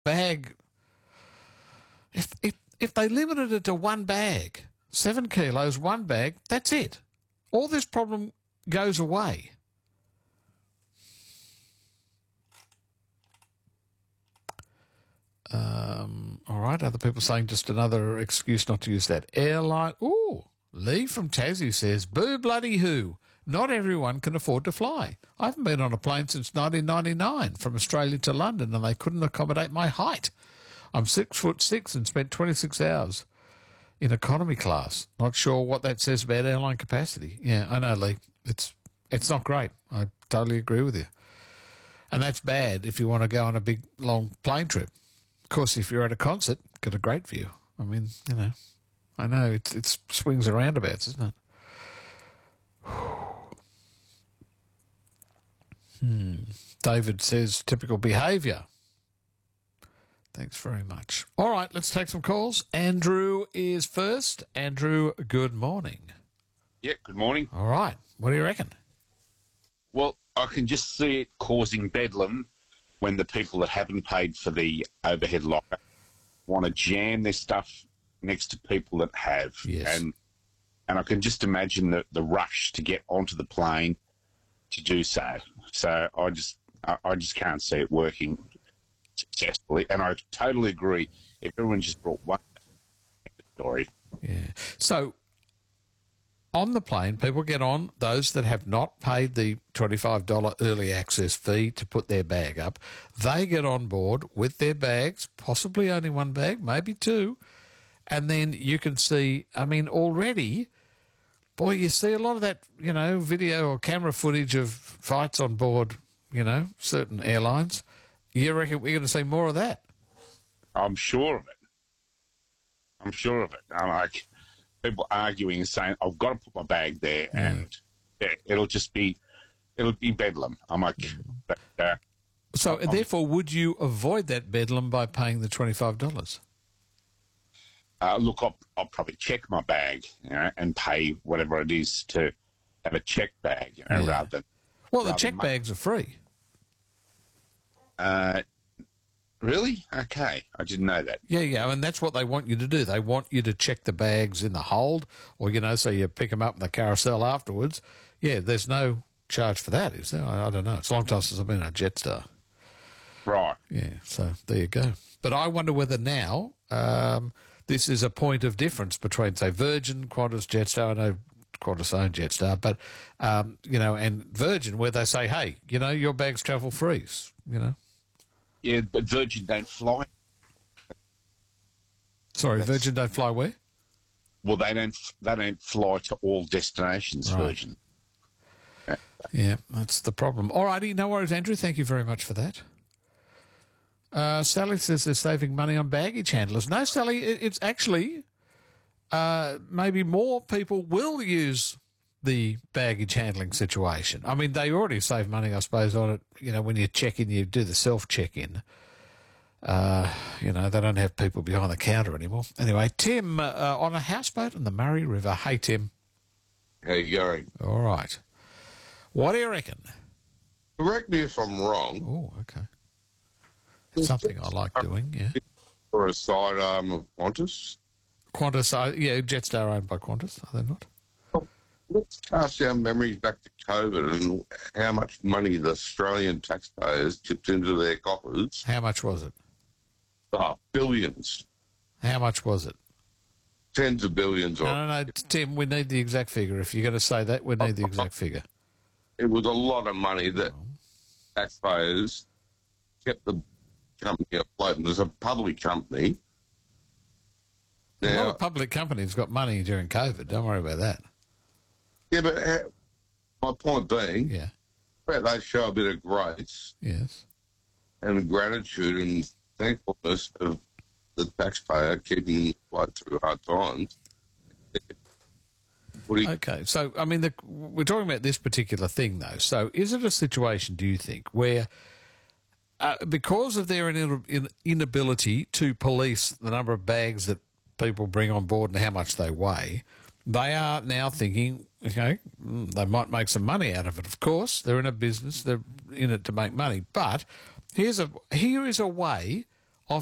bag, if they limited it to one bag, 7 kilos, one bag, that's it. All this problem goes away. All right, other people saying just another excuse not to use that airline. Ooh, Lee from Tassie says, boo bloody who. Not everyone can afford to fly. I haven't been on a plane since 1999 from Australia to London, and they couldn't accommodate my height. I'm 6'6" and spent 26 hours in economy class. Not sure what that says about airline capacity. Yeah, I know, Lee. It's not great. I totally agree with you. And that's bad if you want to go on a big, long plane trip. Of course, if you're at a concert, got a great view. I mean, you know, I know it's swings and roundabouts, isn't it? David says, typical behaviour. Thanks very much. All right, let's take some calls. Andrew is first. Andrew, good morning. Yeah, good morning. All right, what do you reckon? Well, I can just see it causing bedlam when the people that haven't paid for the overhead locker want to jam their stuff next to people that have. Yes. And I can just imagine the rush to get onto the plane to do so. So I just can't see it working successfully. And I totally agree. If everyone just brought one story. Yeah. So on the plane, people get on, those that have not paid the $25 early access fee to put their bag up, they get on board with their bags, possibly only one bag, maybe two, and then you can see, I mean, already, boy, you see a lot of that, you know, video or camera footage of fights on board, you know, certain airlines. You reckon we're going to see more of that? I'm sure of it. I'm like, people arguing and saying, I've got to put my bag there, and it'll be bedlam. I'm like, so therefore, would you avoid that bedlam by paying the $25? Look, I'll probably check my bag, you know, and pay whatever it is to have a check bag, you know, rather than. Well, the check bags are free. Really? Okay, I didn't know that. Yeah, and that's what they want you to do. They want you to check the bags in the hold, or, you know, so you pick them up in the carousel afterwards. Yeah, there's no charge for that, is there? I don't know. It's a long time since I've been a Jetstar. Right. Yeah, so there you go. But I wonder whether now this is a point of difference between, say, Virgin, Qantas, Jetstar. I know Qantas own Jetstar, but, you know, and Virgin, where they say, hey, you know, your bags travel free, you know. Yeah, but Virgin don't fly. Sorry, Virgin don't fly where? Well, they don't fly to all destinations, right. Virgin. Yeah, that's the problem. All righty, no worries, Andrew. Thank you very much for that. Sally says they're saving money on baggage handlers. No, Sally, it's actually maybe more people will use the baggage handling situation. I mean, they already save money, I suppose, on it. You know, when you check in, you do the self-check-in. You know, they don't have people behind the counter anymore. Anyway, Tim, on a houseboat on the Murray River. Hey, Tim. How you going? All right. What do you reckon? Correct me if I'm wrong. Oh, okay. It's something I like doing, yeah. Or a sidearm of Qantas? Qantas, yeah, Jetstar owned by Qantas, are they not? Let's cast our memories back to COVID and how much money the Australian taxpayers tipped into their coffers. How much was it? Billions. How much was it? Tens of billions. No, Tim, we need the exact figure. If you're going to say that, we need the exact figure. It was a lot of money that taxpayers kept the company afloat. And there's a public company. Now, a lot of public companies got money during COVID. Don't worry about that. Yeah, but my point being, they show a bit of grace, and gratitude and thankfulness of the taxpayer keeping light through hard times. Okay, so I mean, we're talking about this particular thing, though. So, is it a situation, do you think, where because of their inability to police the number of bags that people bring on board and how much they weigh, they are now thinking, okay, they might make some money out of it. Of course, they're in a business; they're in it to make money. But here is a way